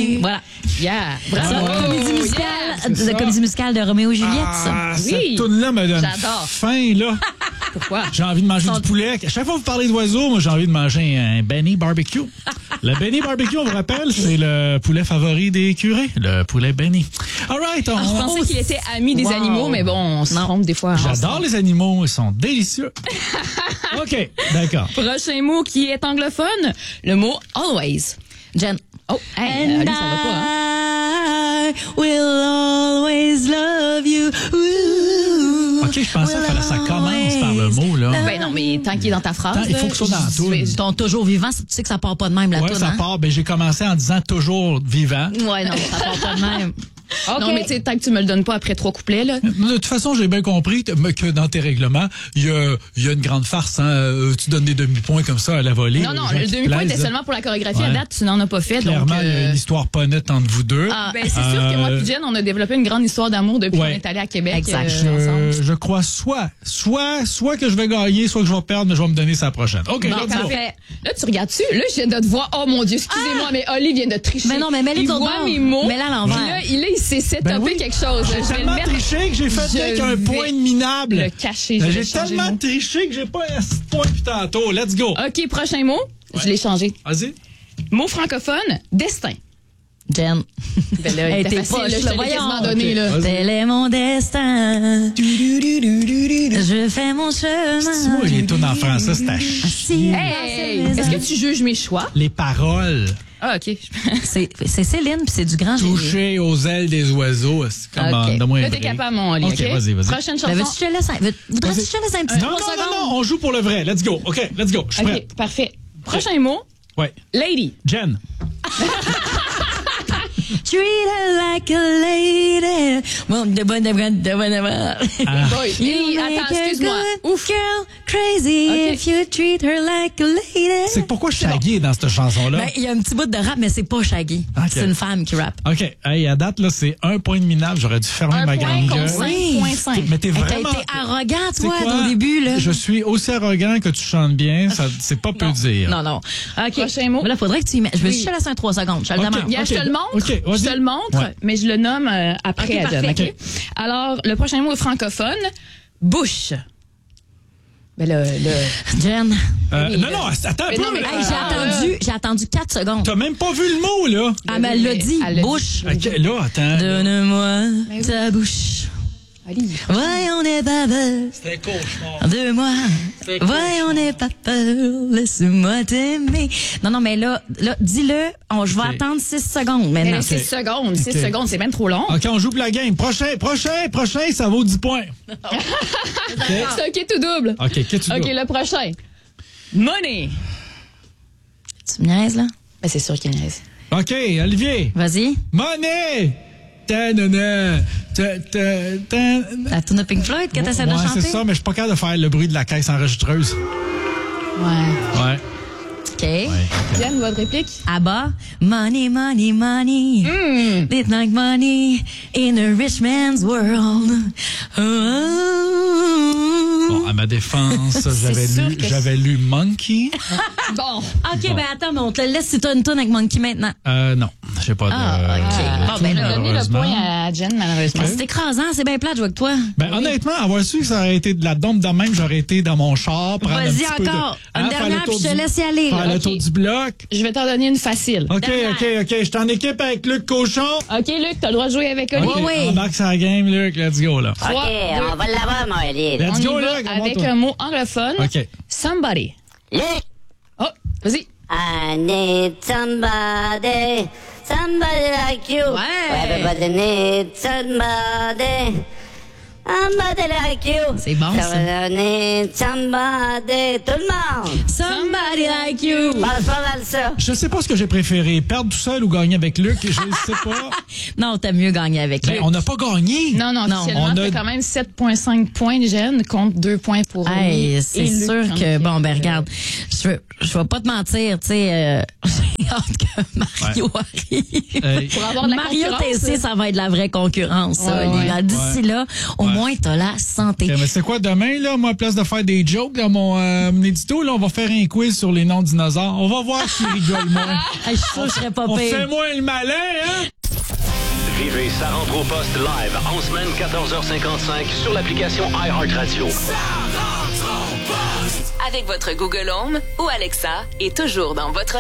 Johnny. Voilà. Yeah. Bravo. Comédie musicale de Roméo et Juliette. Ah, Oui. cette toune-là me donne J'adore. faim, là. Pourquoi? J'ai envie de manger du poulet. À chaque fois que vous parlez d'oiseaux, moi, j'ai envie de manger un Benny Barbecue. Le Benny Barbecue, on vous rappelle, c'est le poulet favori des curés, le poulet Benny. All right. Je pensais qu'il était ami des animaux, mais bon, on se trompe des fois. J'adore les animaux, ils sont délicieux. OK, d'accord. Prochain mot qui est anglophone, le mot always. Jen. Oh, hey, lui, ça va pas, hein? I will always love you. Ooh. OK, je pensais que ça commence par le mot, là. Ben non, mais tant qu'il est dans ta phrase. Il faut que ce soit dans la toune. Ton toujours vivant, tu sais que ça part pas de même, la Ouais, toune, ça hein? part. Ben, j'ai commencé en disant toujours vivant. Ouais, non, ça part pas de même. Okay. Non, mais tu sais, tant que tu me le donnes pas après 3 couplets, là. De toute façon, j'ai bien compris que dans tes règlements, il y a une grande farce. Hein. Tu donnes des demi-points comme ça à la volée. Non, le demi-point était seulement pour la chorégraphie. Ouais. À date, tu n'en as pas fait. Clairement, donc, il y a une histoire pas nette entre vous deux. Ben, c'est sûr que moi et Jen, on a développé une grande histoire d'amour depuis qu'on est allé à Québec. Exact. Ensemble. Je crois soit que je vais gagner, soit que je vais perdre, mais je vais me donner ça prochaine. OK, Bon, let's go. parfait. Là, tu regardes-tu? Là, je viens de te voir. Oh mon Dieu, excusez-moi, mais Oli vient de tricher. Mais non, mais mets-les il de l'autre voit bord. mes mots. Mets-la à l'envers. Puis là, il s'est setupé Ben oui. quelque chose. J'ai Je vais le tellement mettre. triché que j'ai fait Je avec un vais point minable. le cacher. Je Ben, vais j'ai changer tellement le mot. triché que j'ai pas un point depuis tantôt. Let's go. OK, prochain mot. Je l'ai changé. Vas-y. Mot francophone, destin. Jen. Ben là, il Hey, était t'es facile, poche, là, je là, te l'ai quasiment voyons. donné, OK, là. vas-y. Tel est mon destin. Je fais mon chemin. Moi, les tunes en français, c'est à chier. Si Hey, est-ce que tu juges mes choix? Les paroles. Ah, OK. C'est Céline, puis c'est du grand génie. Toucher aux ailes des oiseaux. C'est comme OK. donne-moi un Là, t'es break. capable, mon Oli, OK, OK? vas-y. Prochaine Ben, chanson. veux-tu que je te laisse voudrais-tu que je te laisse un petit Non, 3 secondes? non, on joue pour le vrai. Let's go. OK, let's go. Je suis prêt. OK, parfait. Prochain mot, Ouais. lady. Jen. Treat her like a lady. Boy, You attends, make a excuse-moi. good Ouf. girl crazy OK. if you treat her like a lady. C'est pourquoi Shaggy est dans cette chanson-là. Ben, il y a un petit bout de rap, mais c'est pas Shaggy. OK. C'est une femme qui rappe. OK. Hey, à date, là, c'est un point de minable. J'aurais dû fermer Un ma point grande contre gueule. 5,5. Mais t'es Hey, vraiment... t'as été arrogant, C'est toi, quoi? au début, là. Je suis aussi arrogant que tu chantes bien. Ça, c'est pas peu dire. Non, non. OK. Prochain mot. Mais là, faudrait que tu y mettes. Je veux Oui. juste te laisser un 3 secondes. Je te le OK. demande. Regarde, je te le montre. OK, vas-y. Je te le montre, Ouais. mais je le nomme après OK, à Jen, parfait. OK? Alors, le prochain mot est francophone, bouche. Ben Jen. Non, attends un Mais peu. non, mais Hey, j'ai attendu 4 secondes. T'as même pas vu le mot, là. Elle me l'a dit. Elle l'a Bouche. OK, là, attends. Donne-moi ta bouche. Allez. Voyons, n'aie pas peur C'est un cauchemar. de moi. Voyons, n'aie pas peur. Laisse-moi t'aimer. Non, mais là, dis-le. Je vais OK. attendre 6 secondes maintenant. Mais 6 secondes, 6 OK. secondes, c'est même trop long. OK, on joue pour la game. Prochain, ça vaut 10 points. C'est OK tout double. OK, qu'est-ce que tu OK, veux? le prochain. Money. Tu me niaises, là? Ben, c'est sûr qu'il y en a. OK, Olivier. Vas-y. Money! Ta-na-na. La tune de Pink Floyd que t'essaies de Ouais, chanter? c'est ça, mais je suis pas capable de faire le bruit de la caisse enregistreuse. Ouais. Ouais. OK. Jen, votre réplique? Abba, money, money, money. It's like money in a rich man's world. Bon, à ma défense, sûr que j'avais lu Monkey. Bon. OK, ben attends, mais on te le laisse si t'as une tune avec Monkey maintenant. Non, j'ai pas de. OK. Bon, ben là, Donner le malheureusement. point à Jen, malheureusement. C'est écrasant, c'est bien plate de jouer avec toi. Ben, honnêtement, avoir su que ça aurait été de la dompe de même, j'aurais été dans mon char, prendre un Vas-y petit peu de... encore. Une faire dernière, le tour puis je te du- laisse y aller. Faire là. le OK. tour du bloc. Je vais t'en donner une facile. OK. Dernière. Je suis en équipe avec Luc Cochon. OK, Luc, t'as le droit de jouer avec Oli. OK, oui. embarque sur la game, Luc. Let's go, là. 3, OK, on va l'avoir, mon Oli. Let's On y go, va Luc. avec toi. un mot anglophone. OK. Somebody. Luc, Oh, vas-y. I need somebody, somebody like you. Ouais. Everybody needs somebody, somebody like you. C'est bon, ça. Everybody needs somebody, tout le monde. Somebody like you. Parle pas mal ça. Je sais pas ce que j'ai préféré, perdre tout seul ou gagner avec Luc. Je ne sais pas. Non, t'as mieux gagné avec Mais lui. on n'a pas gagné. Non, officiellement, on a- c'est quand même 7,5 points de Jen contre 2 points pour Oli. Hey, c'est Et Luc, sûr en que, fait, bon, ben regarde, je vais pas te mentir, tu sais, j'ai hâte que Mario arrive. Hey. Pour avoir de la Mario concurrence, TC, ça va être de la vraie concurrence, ça. Ouais, Oli. ouais. D'ici là, au Ouais. moins, t'as la santé. Okay, mais c'est quoi demain, là? Moi, à place de faire des jokes dans mon édito, là, on va faire un quiz sur les noms de dinosaures. On va voir qui rigole moins. Je suis sûre que je serais pas On pire. fait moins le malin, hein? Vivez Ça rentre au poste live en semaine 14h55 sur l'application iHeartRadio. Avec votre Google Home ou Alexa et toujours dans votre